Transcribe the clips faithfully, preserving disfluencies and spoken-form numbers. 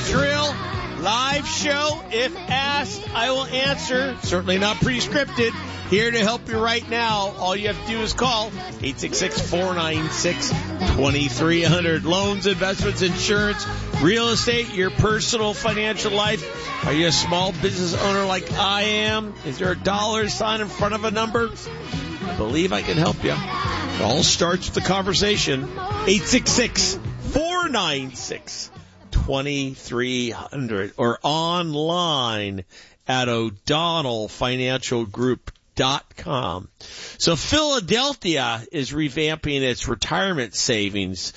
drill. Live show. If asked, I will answer. Certainly not pre-scripted. Here to help you right now. All you have to do is call eight six six, four nine six, two three zero zero. Loans, investments, insurance, real estate, your personal financial life. Are you a small business owner like I am? Is there a dollar sign in front of a number? I believe I can help you. It all starts with the conversation. eight six six, four nine six, two three zero zero or online at O'Donnell Financial Group dot com. So Philadelphia is revamping its retirement savings.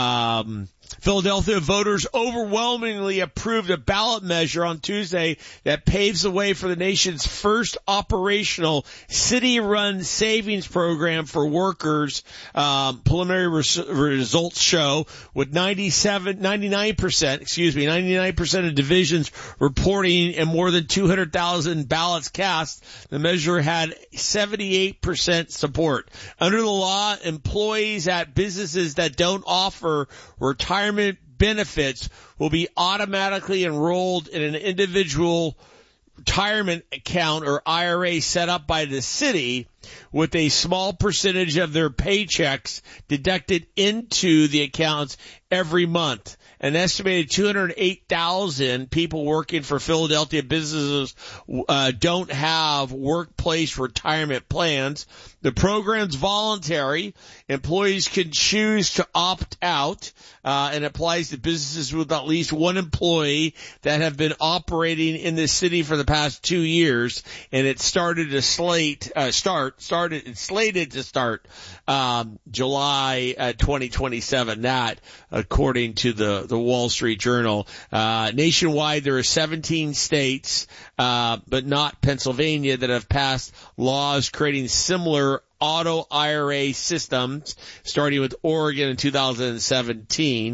Um, Philadelphia voters overwhelmingly approved a ballot measure on Tuesday that paves the way for the nation's first operational city-run savings program for workers. Um, preliminary res- results show with ninety-seven, ninety-nine percent, excuse me, ninety-nine percent of divisions reporting and more than two hundred thousand ballots cast. The measure had seventy-eight percent support. Under the law, employees at businesses that don't offer retirement benefits will be automatically enrolled in an individual retirement account or I R A set up by the city with a small percentage of their paychecks deducted into the accounts every month. An estimated two hundred eight thousand people working for Philadelphia businesses uh, don't have workplace retirement plans. The program's voluntary. Employees can choose to opt out, uh, and applies to businesses with at least one employee that have been operating in the city for the past two years. And it started to slate, uh, start, started, it's slated to start, um, July, uh, twenty twenty-seven. That, according to the, the Wall Street Journal. Uh, nationwide, there are seventeen states, uh, but not Pennsylvania, that have passed laws creating similar auto I R A systems, starting with Oregon in two thousand seventeen.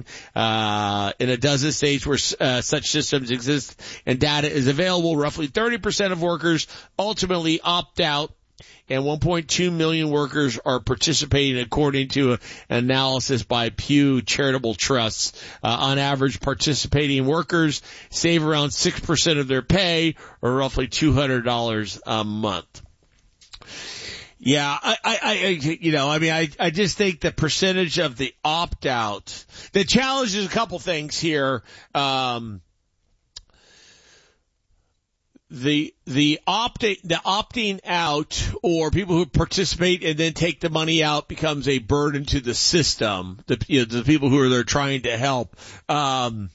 Uh, in a dozen states where uh, such systems exist and data is available, roughly thirty percent of workers ultimately opt out, and one point two million workers are participating, according to an analysis by Pew Charitable Trusts. Uh, on average, participating workers save around six percent of their pay, or roughly two hundred dollars a month. Yeah, I, I, I, you know, I mean, I, I just think the percentage of the opt-out, the challenge is a couple things here. Um, the, the opting, the opting out, or people who participate and then take the money out, becomes a burden to the system. The, you know, the people who are there trying to help. Um,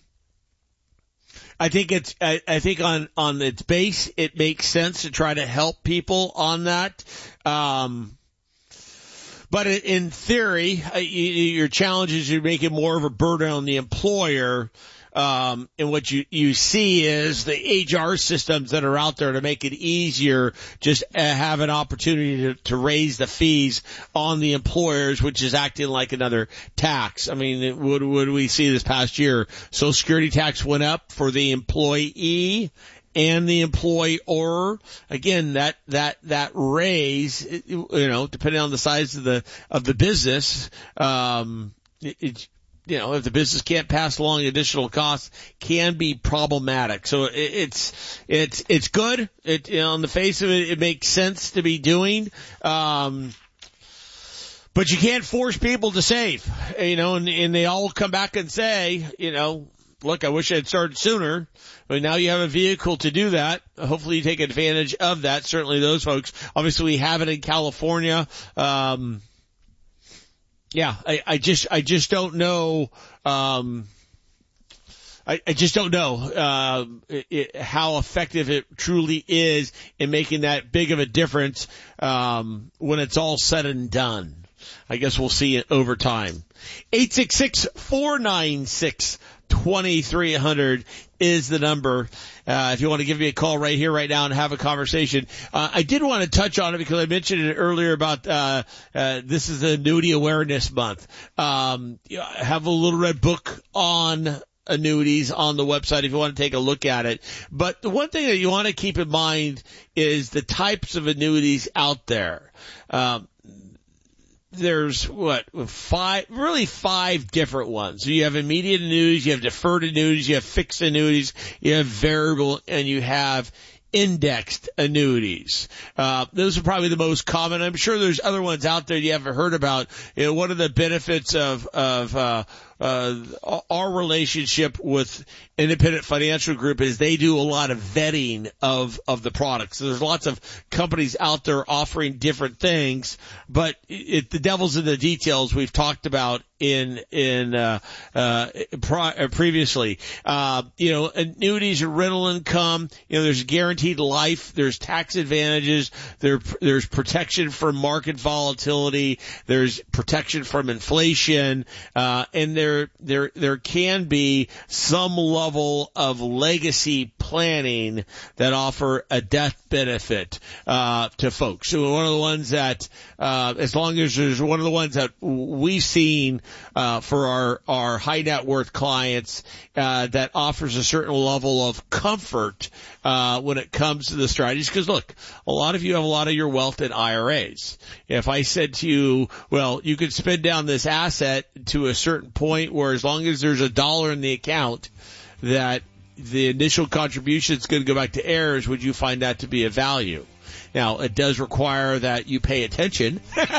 I think it's, I, I think on, on its base, it makes sense to try to help people on that. Um, but in theory, your challenge is you make it more of a burden on the employer. Um, and what you, you see is the H R systems that are out there to make it easier, just uh, have an opportunity to, to raise the fees on the employers, which is acting like another tax. I mean, what, what do we see this past year? Social Security tax went up for the employee and the employer. Again, that, that, that raise, you know, depending on the size of the, of the business, um, it, it you know, if the business can't pass along additional costs, can be problematic. So it, it's, it's, it's good. It, you know, on the face of it, it makes sense to be doing. Um, but you can't force people to save, you know, and, and they all come back and say, you know, look, I wish I had started sooner, but now you have a vehicle to do that. Hopefully you take advantage of that. Certainly those folks. Obviously we have it in California. Um, Yeah, I, I just, I just don't know, um, I, I just don't know, uh, it, it, how effective it truly is in making that big of a difference, um, when it's all said and done. I guess we'll see it over time. eight six six, four nine six, two three zero zero is the number. Uh, if you want to give me a call right here, right now, and have a conversation. Uh, I did want to touch on it because I mentioned it earlier about, uh, uh, this is Annuity Awareness Month. Um, I have a little red book on annuities on the website if you want to take a look at it. But the one thing that you want to keep in mind is the types of annuities out there. Um, there's what five, really five different ones. So you have immediate annuities, you have deferred annuities, you have fixed annuities, you have variable, and you have indexed annuities. Uh, those are probably the most common. I'm sure there's other ones out there you haven't heard about. You know, one of the benefits of, of, uh, uh, our relationship with Independent Financial Group is they do a lot of vetting of, of the products. So there's lots of companies out there offering different things, but it, the devil's in the details we've talked about in, in, uh, uh, pri- previously. Uh, you know, annuities and rental income, you know, there's guaranteed life, there's tax advantages, there, there's protection from market volatility, there's protection from inflation, uh, and there There, there, there can be some level of legacy planning that offer a death benefit, uh, to folks. So one of the ones that, uh, as long as there's one of the ones that we've seen, uh, for our, our high net worth clients, uh, that offers a certain level of comfort, uh, when it comes to the strategies. Cause look, a lot of you have a lot of your wealth in I R As. If I said to you, well, you could spend down this asset to a certain point where as long as there's a dollar in the account that the initial contribution is going to go back to heirs, would you find that to be a value? Now, it does require that you pay attention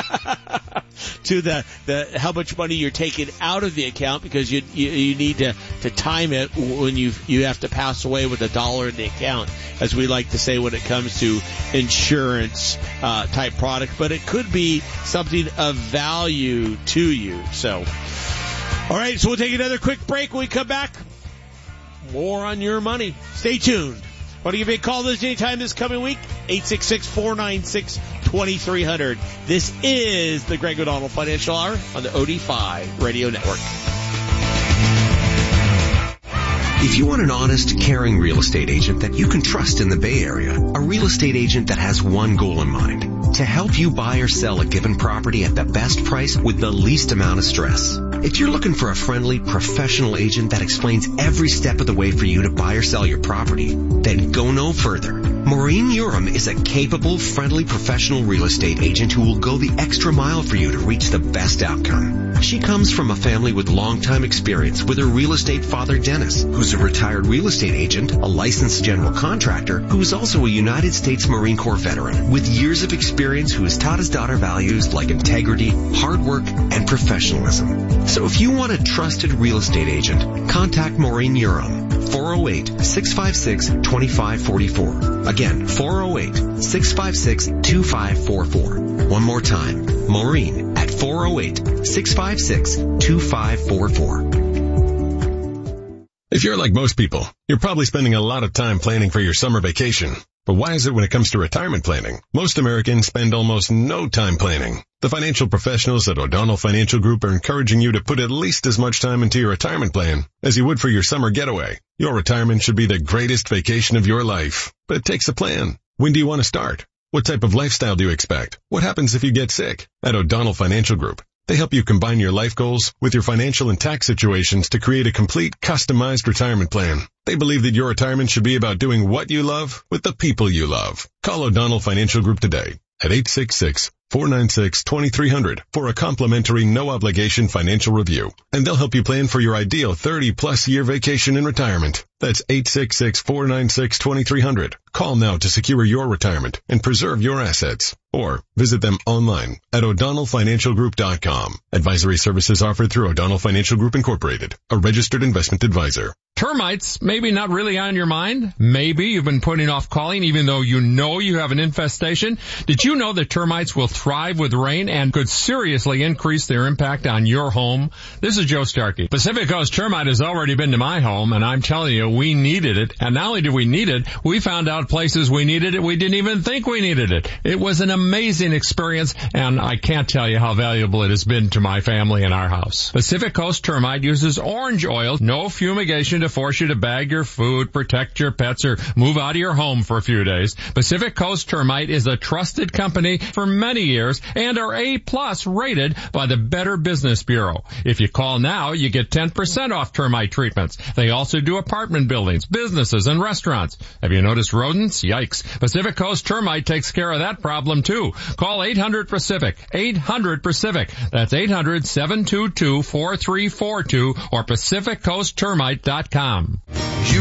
to the, the how much money you're taking out of the account, because you you, you need to, to time it when you you have to pass away with a dollar in the account, as we like to say when it comes to insurance uh, type product. But it could be something of value to you. So, all right, so we'll take another quick break. When we come back, more on your money. Stay tuned. Want to give me a call this anytime this coming week? eight six six, four nine six, two three zero zero. This is the Greg O'Donnell Financial Hour on the O D five Radio Network. If you want an honest, caring real estate agent that you can trust in the Bay Area, a real estate agent that has one goal in mind, to help you buy or sell a given property at the best price with the least amount of stress. If you're looking for a friendly, professional agent that explains every step of the way for you to buy or sell your property, then go no further. Maureen Urim is a capable, friendly, professional real estate agent who will go the extra mile for you to reach the best outcome. She comes from a family with long-time experience with her real estate father, Dennis, who's a retired real estate agent, a licensed general contractor, who is also a United States Marine Corps veteran with years of experience, who has taught his daughter values like integrity, hard work, and professionalism. So if you want a trusted real estate agent, contact Maureen Urim, four oh eight, six five six, two five four four. Again, four oh eight, six five six, two five four four. One more time, Maureen at four oh eight, six five six, two five four four. If you're like most people, you're probably spending a lot of time planning for your summer vacation. But why is it when it comes to retirement planning, most Americans spend almost no time planning? The financial professionals at O'Donnell Financial Group are encouraging you to put at least as much time into your retirement plan as you would for your summer getaway. Your retirement should be the greatest vacation of your life, but it takes a plan. When do you want to start? What type of lifestyle do you expect? What happens if you get sick? At O'Donnell Financial Group, they help you combine your life goals with your financial and tax situations to create a complete, customized retirement plan. They believe that your retirement should be about doing what you love with the people you love. Call O'Donnell Financial Group today at eight six six, four nine six, two three zero zero for a complimentary, no-obligation financial review. And they'll help you plan for your ideal thirty-plus year vacation in retirement. That's eight six six, four nine six, two three zero zero. Call now to secure your retirement and preserve your assets. Or visit them online at O'Donnell Financial Group dot com. Advisory services offered through O'Donnell Financial Group Incorporated, a registered investment advisor. Termites, maybe not really on your mind. Maybe you've been putting off calling even though you know you have an infestation. Did you know that termites will thrive with rain and could seriously increase their impact on your home? This is Joe Starkey. Pacific Coast Termite has already been to my home, and I'm telling you, we needed it. And not only did we need it, we found out places we needed it we didn't even think we needed it. It was an amazing experience, and I can't tell you how valuable it has been to my family and our house. Pacific Coast Termite uses orange oil, no fumigation to force you to bag your food, protect your pets, or move out of your home for a few days. Pacific Coast Termite is a trusted company for many years and are A plus rated by the Better Business Bureau. If you call now, you get ten percent off termite treatments. They also do apartment apartment buildings, businesses, and restaurants. Have you noticed rodents? Yikes. Pacific Coast Termite takes care of that problem too. Call eight hundred Pacific, eight hundred Pacific. That's eight hundred, seven two two, four three four two or pacific coast termite dot com. You